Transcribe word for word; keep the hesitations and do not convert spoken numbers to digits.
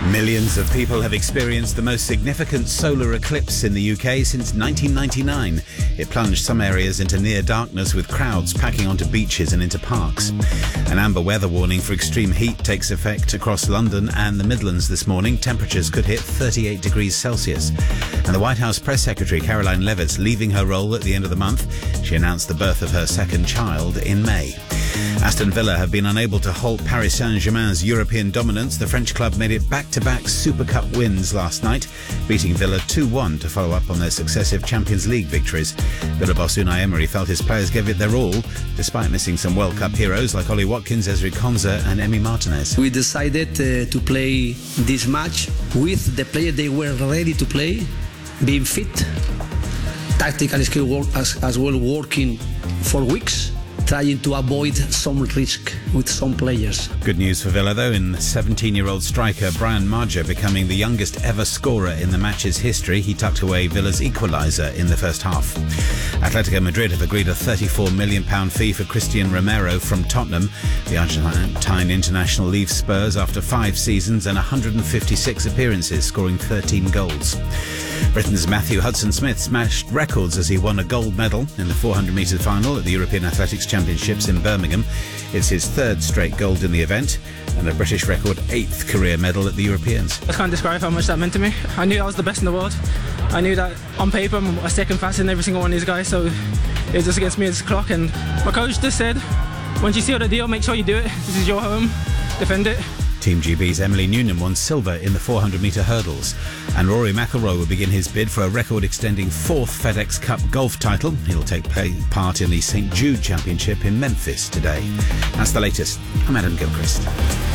Millions of people have experienced the most significant solar eclipse in the U K since nineteen ninety-nine. It plunged some areas into near darkness, with crowds packing onto beaches and into parks. An amber weather warning for extreme heat takes effect across London and the Midlands this morning. Temperatures could hit thirty-eight degrees Celsius. And the White House Press Secretary Caroline Leavitt's leaving her role at the end of the month. She announced the birth of her second child in May. Aston Villa have been unable to halt Paris Saint-Germain's European dominance. The French club made it back-to-back Super Cup wins last night, beating Villa two one to follow up on their successive Champions League victories. Villa boss Unai Emery felt his players gave it their all, despite missing some World Cup heroes like Ollie Watkins, Ezri Konsa and Emi Martinez. We decided uh, to play this match with the players they were ready to play, being fit, tactical skill work as, as well, working for weeks, trying to avoid some risk with some players. Good news for Villa, though, in seventeen-year-old striker Brian Maja becoming the youngest ever scorer in the match's history. He tucked away Villa's equaliser in the first half. Atletico Madrid have agreed a thirty-four million pounds fee for Christian Romero from Tottenham. The Argentine international leaves Spurs after five seasons and one hundred fifty-six appearances, scoring thirteen goals. Britain's Matthew Hudson-Smith smashed records as he won a gold medal in the four hundred metres final at the European Athletics Championships in Birmingham. It's his third straight gold in the event and a British record eighth career medal at the Europeans. I can't describe how much that meant to me. I knew I was the best in the world. I knew that on paper I'm a second fastest than every single one of these guys, so it was just against me as a clock. And my coach just said, once you seal the deal, make sure you do it. This is your home. Defend it. Team G B's Emily Noonan won silver in the four hundred metre hurdles. And Rory McIlroy will begin his bid for a record-extending fourth FedEx Cup golf title. He'll take part in the Saint Jude Championship in Memphis today. That's the latest. I'm Adam Gilchrist.